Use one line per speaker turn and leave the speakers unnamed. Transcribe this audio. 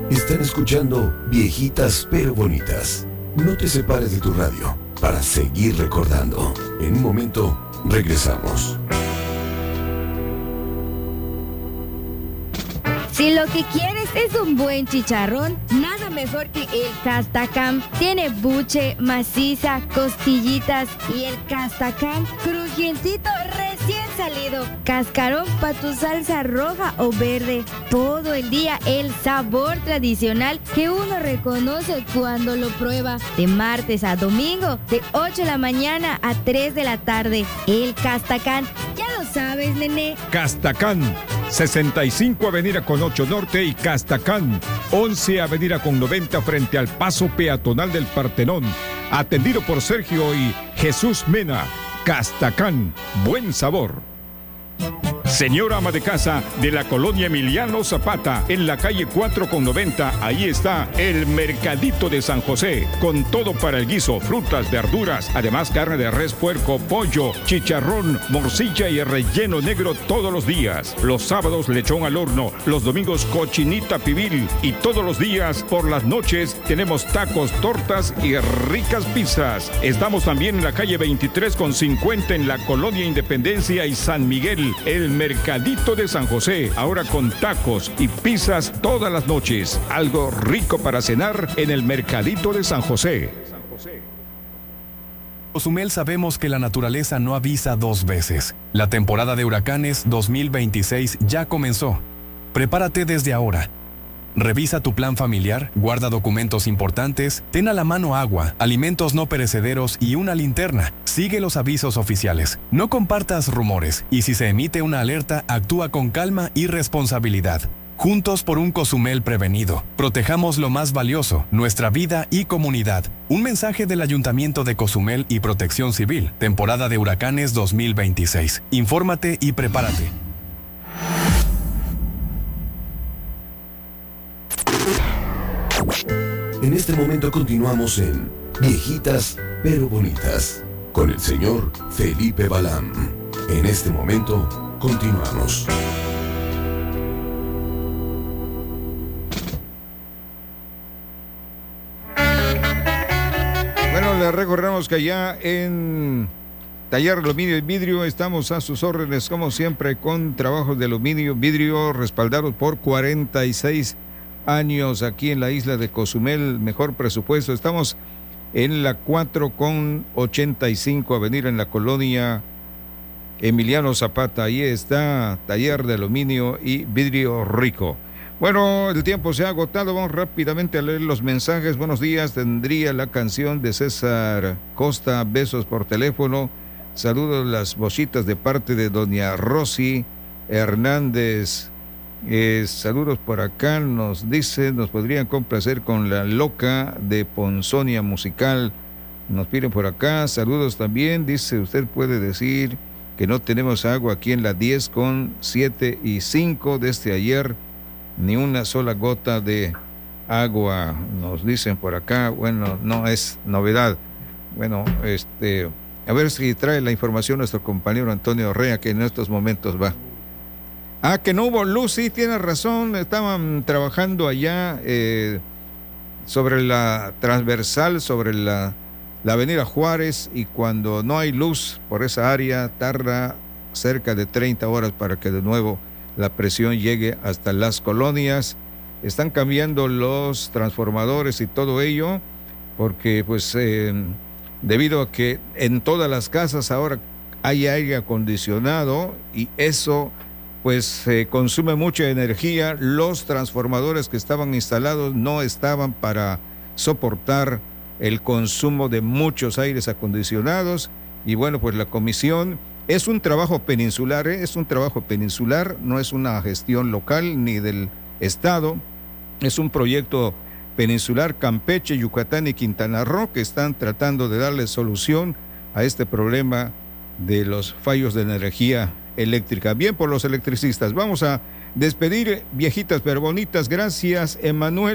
Están escuchando Viejitas pero Bonitas. No te separes de tu radio para seguir recordando. En un momento, regresamos.
Si lo que quieres es un buen chicharrón, nada mejor que el Castacán. Tiene buche, maciza, costillitas y el Castacán crujientito recién salido. Cascarón para tu salsa roja o verde. Todo el día el sabor tradicional que uno reconoce cuando lo prueba. De martes a domingo, de 8 de la mañana a 3 de la tarde. El Castacán, ya lo sabes, nene.
Castacán, 65 Avenida con 8 Norte y Castacán, 11 Avenida con 90 frente al paso peatonal del Partenón. Atendido por Sergio y Jesús Mena. Castacán, buen sabor. Señora ama de casa de la colonia Emiliano Zapata, en la calle 4 con 90, ahí está el Mercadito de San José, con todo para el guiso, frutas, verduras, además carne de res, puerco, pollo, chicharrón, morcilla y relleno negro todos los días. Los sábados lechón al horno, los domingos cochinita pibil y todos los días por las noches tenemos tacos, tortas y ricas pizzas. Estamos también en la calle 23 con 50 en la colonia Independencia y San Miguel, el Mercadito de San José, ahora con tacos y pizzas todas las noches. Algo rico para cenar en el Mercadito de San José.
Cozumel sabemos que la naturaleza no avisa dos veces. La temporada de huracanes 2026 ya comenzó. Prepárate desde ahora. Revisa tu plan familiar, guarda documentos importantes, ten a la mano agua, alimentos no perecederos y una linterna. Sigue los avisos oficiales. No compartas rumores y si se emite una alerta, actúa con calma y responsabilidad. Juntos por un Cozumel prevenido. Protejamos lo más valioso, nuestra vida y comunidad. Un mensaje del Ayuntamiento de Cozumel y Protección Civil. Temporada de huracanes 2026. Infórmate y prepárate.
En este momento continuamos en Viejitas pero Bonitas con el señor Felipe Balán. En este momento continuamos.
Bueno, le recordamos que allá en Taller Aluminio y Vidrio estamos a sus órdenes como siempre con trabajos de aluminio, vidrio respaldados por 46 años aquí en la isla de Cozumel, mejor presupuesto. Estamos en la 4 con 85 Avenida en la colonia Emiliano Zapata. Ahí está Taller de Aluminio y Vidrio Rico. Bueno, el tiempo se ha agotado. Vamos rápidamente a leer los mensajes. Buenos días. Tendría la canción de César Costa, Besos por teléfono. Saludos las bocitas de parte de doña Rosy Hernández. Saludos por acá, nos dice, nos podrían complacer con La Loca de Ponzonia Musical. Nos piden por acá, saludos también, dice, usted puede decir que no tenemos agua aquí en la 10 con 7 y 5 desde ayer, ni una sola gota de agua, nos dicen por acá. Bueno, no es novedad. Bueno, a ver si trae la información nuestro compañero Antonio Rea, que en estos momentos va. Que no hubo luz, sí, tiene razón, estaban trabajando allá sobre la transversal, sobre la avenida Juárez, y cuando no hay luz por esa área, tarda cerca de 30 horas para que de nuevo la presión llegue hasta las colonias. Están cambiando los transformadores y todo ello, porque pues debido a que en todas las casas ahora hay aire acondicionado y eso pues consume mucha energía. Los transformadores que estaban instalados no estaban para soportar el consumo de muchos aires acondicionados, y bueno, pues la comisión, es un trabajo peninsular, es un trabajo peninsular, no es una gestión local ni del estado, es un proyecto peninsular, Campeche, Yucatán y Quintana Roo, que están tratando de darle solución a este problema de los fallos de energía eléctrica. Bien por los electricistas. Vamos a despedir, viejitas pero bonitas. Gracias, Emanuel.